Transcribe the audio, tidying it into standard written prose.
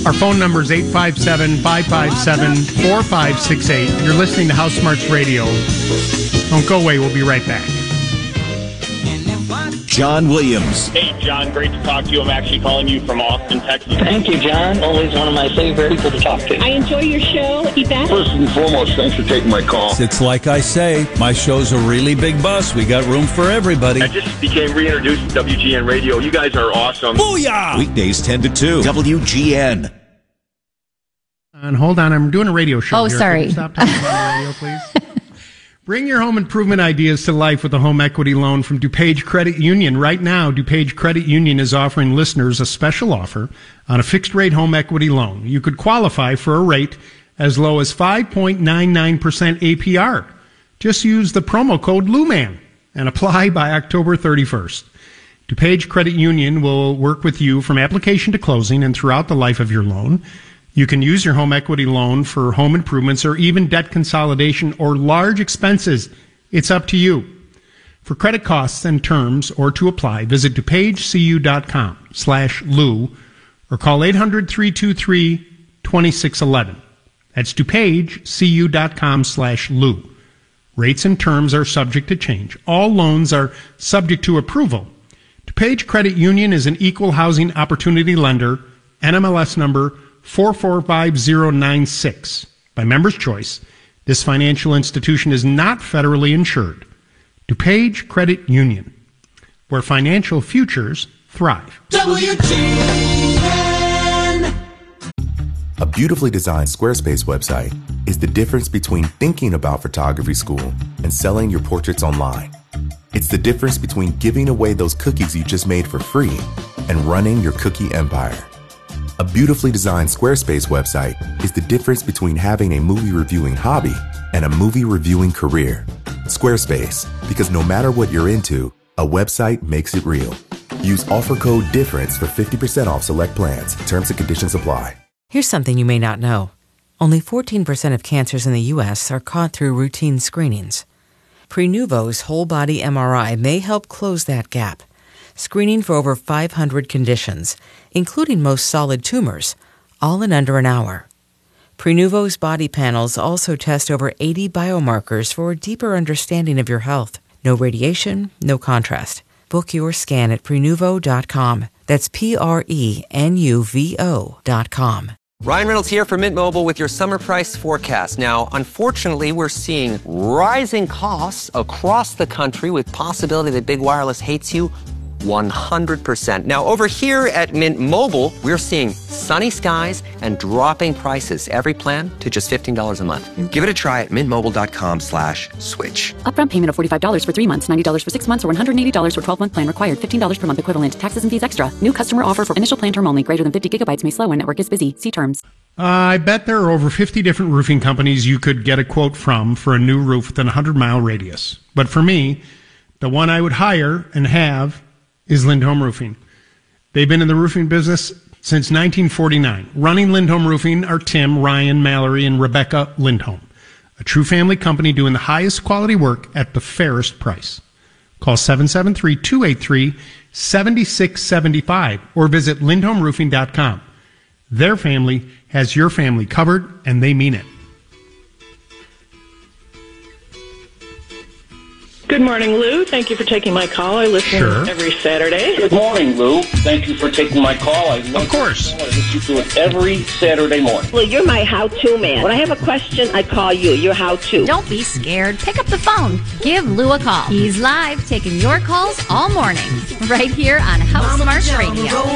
Our phone number is 857-557-4568. You're listening to House Smarts Radio. Don't go away. We'll be right back. John Williams. Hey, John. Great to talk to you. I'm actually calling you from Austin, Texas. Thank you, John. Always one of my favorite people to talk to. I enjoy your show. Keep at it. First and foremost, thanks for taking my call. It's like I say, my show's a really big bus. We got room for everybody. I just became reintroduced to WGN Radio. You guys are awesome. Booyah! Weekdays 10 to 2. WGN. And hold on, I'm doing a radio show. Oh, here. sorry. Can you stop talking on the radio, please? Bring your home improvement ideas to life with a home equity loan from DuPage Credit Union. Right now, DuPage Credit Union is offering listeners a special offer on a fixed-rate home equity loan. You could qualify for a rate as low as 5.99% APR. Just use the promo code LUMAN and apply by October 31st. DuPage Credit Union will work with you from application to closing and throughout the life of your loan. You can use your home equity loan for home improvements or even debt consolidation or large expenses. It's up to you. For credit costs and terms or to apply, visit DuPageCU.com/Lou or call 800-323-2611. That's DuPageCU.com/Lou. Rates and terms are subject to change. All loans are subject to approval. DuPage Credit Union is an equal housing opportunity lender, NMLS number 445096. By Members' Choice, this financial institution is not federally insured. DuPage Credit Union, where financial futures thrive. WGN. A beautifully designed Squarespace website is the difference between thinking about photography school and selling your portraits online. It's the difference between giving away those cookies you just made for free and running your cookie empire. A beautifully designed Squarespace website is the difference between having a movie reviewing hobby and a movie reviewing career. Squarespace, because no matter what you're into, a website makes it real. Use offer code DIFFERENCE for 50% off select plans. Terms and conditions apply. Here's something you may not know. Only 14% of cancers in the U.S. are caught through routine screenings. Prenuvo's whole body MRI may help close that gap, screening for over 500 conditions, including most solid tumors, all in under an hour. Prenuvo's body panels also test over 80 biomarkers for a deeper understanding of your health. No radiation, no contrast. Book your scan at Prenuvo.com. That's Prenuvo.com. Ryan Reynolds here for Mint Mobile with your summer price forecast. Now, unfortunately, we're seeing rising costs across the country with possibility that big wireless hates you 100%. Now, over here at Mint Mobile, we're seeing sunny skies and dropping prices. Every plan to just $15 a month. Give it a try at mintmobile.com/switch. Upfront payment of $45 for 3 months, $90 for 6 months, or $180 for 12-month plan required. $15 per month equivalent. Taxes and fees extra. New customer offer for initial plan term only. Greater than 50 gigabytes may slow when network is busy. See terms. I bet there are over 50 different roofing companies you could get a quote from for a new roof within a 100-mile radius. But for me, the one I would hire and have is Lindholm Roofing. They've been in the roofing business since 1949. Running Lindholm Roofing are Tim, Ryan, Mallory, and Rebecca Lindholm. A true family company doing the highest quality work at the fairest price. Call 773-283-7675 or visit lindholmroofing.com. Their family has your family covered, and they mean it. Good morning, Lou. Thank you for taking my call. I listen every Saturday. Good morning, Lou. Thank you for taking my call. Of course. I listen to it every Saturday morning. Lou, you're my how-to man. When I have a question, I call you. You're how-to. Don't be scared. Pick up the phone. Give Lou a call. He's live taking your calls all morning. Right here on House Smarts Radio.